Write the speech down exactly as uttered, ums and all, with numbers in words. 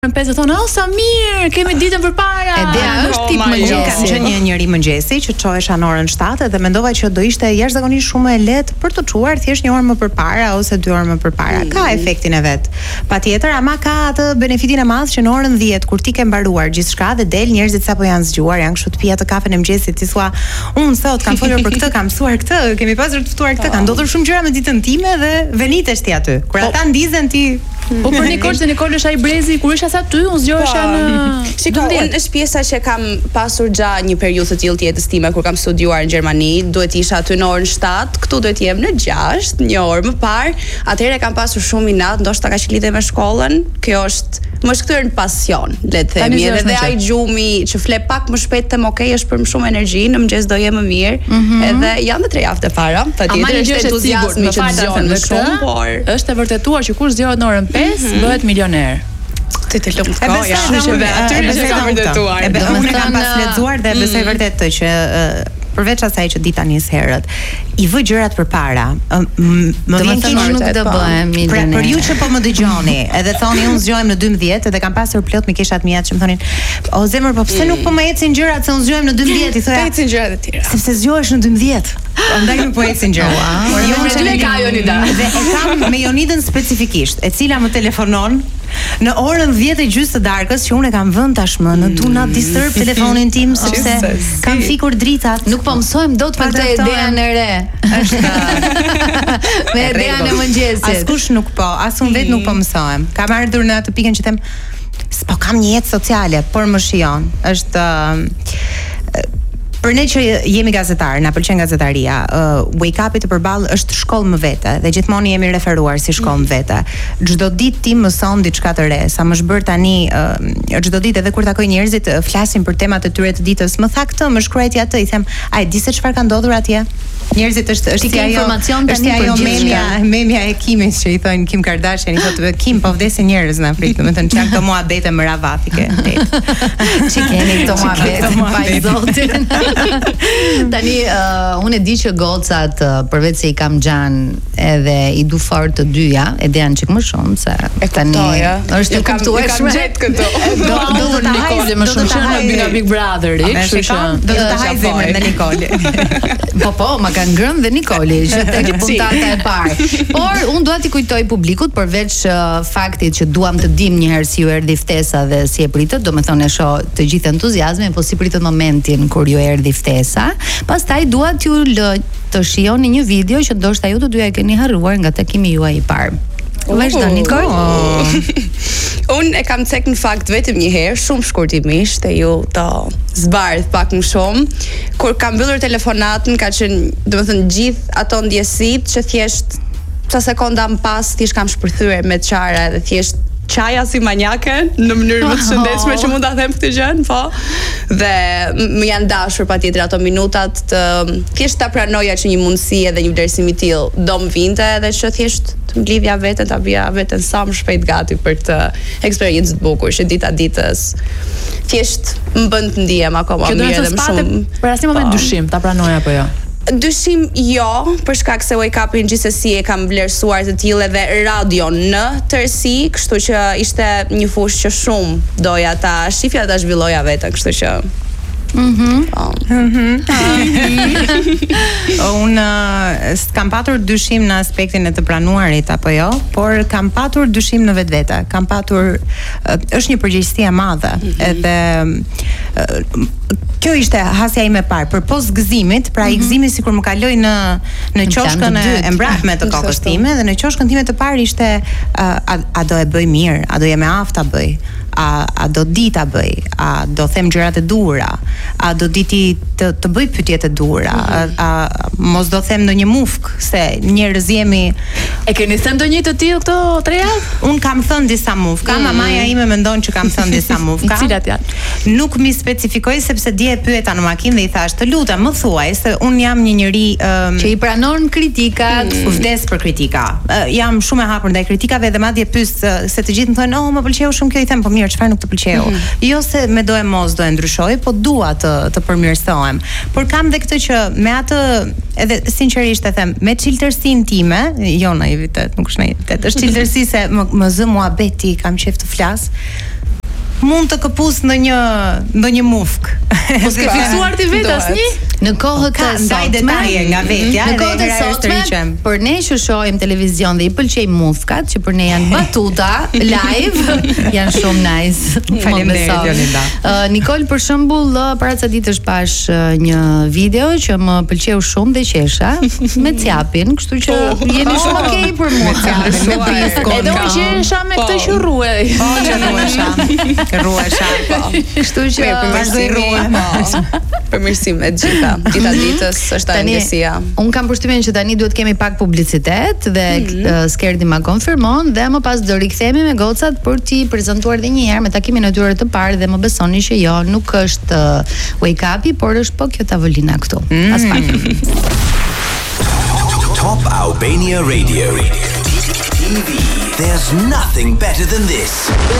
pesë thonë, "Oh, sa mirë, kemi ditën përpara." Edea është tip mëngjesi. Kam qenë një njeri mëngjesi që çohesha në orën shtatë dhe mendova që do ishte jashtëzakonisht shumë e lehtë për të çuar thjesht një orë më përpara ose dy orë më përpara. Mm. Ka efektin e vet. Patjetër, ama ka atë benefitin e madh që në orën dhjetë kur ti ke mbaruar gjithçka dhe del njerëzit sapo janë zgjuar, janë kështu të pi atë kafen e mëngjesit, ti thua, "Unë sot kam folur për këtë, kam mësuar këtë, kemi pasur të ftuar këtë, ka ndodhur shumë gjëra me ditën time dhe venitesh ti aty." Kur ata ndizen ti Po për Nikol, se Nikol është ai brezi, kur isha sa ty, unë zgjohesha në Shiko, unë është pjesa që kam pasur gjatë një periudhë të tillë të jetës time kur kam studiuar në Gjermani, duhet isha aty në orën shtatë, këtu duhet jem në gjashtë, një orë më parë. Atëherë kam pasur shumë inat, ndoshta ka që lidhje me shkollën. Kjo është më shkëtyr në pasion, le të themi, edhe dhe ai gjumi që fle pak më shpejt them okay, është për më shumë energji, në mëngjes do jem më mirë. Mm-hmm. Edhe janë tre javë të para, patjetër është entuziazmi që zgjon më shumë, por është e vërtetuar që kur zgjohet në orën pesë bëhet milioner. Ti të lumt koja. Shumë dhe aty është e vërtetuar. Unë kam pas lexuar dhe besoj vërtet të që përveç asaj që dita nis herët, i vë gjërat përpara. Më vjen keq nuk do bëhem milioner. Për ju që po më dëgjoni, edhe thoni unë zgjohem në dymbëdhjetë dhe kam pasur plot me keshat mia që më thonin, "O zemër, po pse nuk po më ecin gjërat se unë zgjohem në dymbëdhjetë?" I thoya, "Ecin gjërat e tjera." Sepse zgjohesh në dymbëdhjetë. Prandaj nuk po ecin gjërat. Jo, unë e ka Jonida. Dhe e kam me Jonidën specifikisht, e cila më telefonon në orën dhjetë e gjysmë të darkës që unë e kam vënë tashmë në do not disturb telefonin tim sepse kam fikur dritat. Nuk po mësojmë dot për këtë ideën e re. Është me ideën e mëngjesit. Askush nuk po, as unë vetë nuk po mësohem. Kam ardhur në atë pikën që them, s'po kam një jetë sociale, por më shijon. Është Për ne që jemi gazetar, na pëlqen gazetaria, uh, Wake Up-i të përballë është shkollë më vete dhe gjithmonë jemi referuar si shkollë më vete. Çdo ditë ti mëson diçka të re. Sa më shbër tani çdo uh, ditë edhe kur takoj njerëzit uh, flasin për temat e tyre të ditës. Më tha këtë, më shkruaj ti atë, i them, "Ai di se çfarë ka ndodhur atje?" Njerëzit është është si ajo informacion tani për ajo memja, memja e Kimit që i thonë Kim Kardashian, i thotë Kim po vdesin njerëz në Afrikë, domethënë çan këto muhabete më ravatike. Çi keni këto muhabete pa zotin. Tani uh, unë e di që gocat uh, përveç se i kam xhan edhe i du fort të dyja, edhe janë çik më shumë se tani është e kuptuar shumë gjet këtu. Do do të hajze më shumë që nga Big Brother, kështu që do të hajze me Nikoli. Po po, ma ka ngrënë dhe Nikoli që tek puntata e parë. Por unë dua t'i kujtoj publikut përveç uh, faktit që duam të dim një herë si ju erdhi ftesa dhe si e pritët, domethënë e shoh të gjithë entuziazmin, po si pritët momentin kur ju erdhi ftesa. Pastaj dua t'ju të shihoni një video që ndoshta ju të dyja e keni harruar nga takimi juaj i parë. Vazhdo Nikol. Unë e kam cek në fakt vetëm një herë, shumë shkurtimisht, e ju të zbardh pak më shumë. Kur kam mbyllur telefonatën, ka qenë, domethënë gjithë ato ndjesitë që thjesht sa sekonda më pas thjesht kam shpërthyer me çara dhe thjesht qaja si manjake në mënyrë më të shëndetshme që mund ta them këtë gjë, po. Dhe më janë dashur patjetër ato minutat të thjesht ta pranoja që një mundësi edhe një vlerësim i tillë do më vinte dhe që thjesht të mblidhja veten, ta bija veten sa më shpejt gati për këtë eksperiencë të bukur që dita ditës thjesht më bën të ndihem akoma mirë dhe më shumë. Për asnjë moment dyshim, ta pranoj apo jo? Dyshim jo, për shkak se Wake Up-in gjithsesi e kam vlerësuar të tillë edhe radion në tërësi, kështu që ishte një fushë që shumë doja ta shifja dhe ta zhvilloja veten, kështu që Mhm. Mhm. Unë s'kam patur dyshim në aspektin e të pranuarit apo jo, por kam patur dyshim në vetvete. Kam patur është një përgjegjësi e madhe. Edhe kjo ishte hasja ime e parë për post gëzimit, pra i gëzimi sikur më kaloi në në qoshkën e mbrapshme të kokës time dhe në qoshkën time të parë ishte a, a do e bëj mirë, a do jem e aftë ta bëj, a a do di ta bëj, a do them gjërat e duhura, a do di ti të, të bëj pyetjet e duhura, mm-hmm. a, a mos do them ndonjë mufk se njerëz jemi. E keni thënë ndonjë të tillë këto tre javë? Un kam thënë disa mufka, mm. mamaja ime mendon që kam thënë disa mufka. Cilat janë? Nuk mi specifikoj sepse dje e pyeta në makinë dhe i thash, "Të lutem, më thuaj se un jam një njeri um, që i pranon kritikat, mm. vdes për kritika. Uh, jam shumë e hapur ndaj kritikave dhe madje pyes uh, se të gjithë më thonë, "Oh, më pëlqeu shumë kjo", i them, "Po mirë, çfarë nuk të pëlqeu?" Mm. Jo se me do e mos do e ndryshoj, po dua të të përmirësohem. Por kam dhe këtë që me atë edhe sinqerisht e them, me çiltërsinë time, jo naivitet, nuk është naivitet, është çiltërsi se më, më zë muhabeti, kam qejf të flas. mund të këpus ndonjë ndonjë mufk. Po s'ke fiksuar ti vetë asnjë? Në kohët e sotme ndaj detaje nga vetja, në kohët e sotme, për ne që shohim televizion dhe i pëlqej mufkat, që për ne janë batuta live, janë shumë nice. Faleminderit Jonida. Uh, Nikol për shembull, para ca ditësh pash uh, një video që më pëlqeu shumë dhe qesha me Ciapin, kështu që oh, jeni shumë oh, okay për mua. Me Priskon. Edhe unë qesha me këtë që rruaj. Po, që rruesha. Rruesha. Kështu që vazhdoj rruaj. Përmirësim e gjitha. Gjitha ditës është angësia. Un kam përshtypjen që tani duhet kemi pak publicitet dhe mm -hmm. uh, Skerdi ma konfirmon dhe më pas do rikthehemi me gocat për t'i prezantuar edhe një herë me takimin e tyre të parë dhe më besoni që jo, nuk është uh, wake up-i, por është po kjo tavolina këtu. Mm. As pak. Top Albania Radio. T V. There's nothing better than this.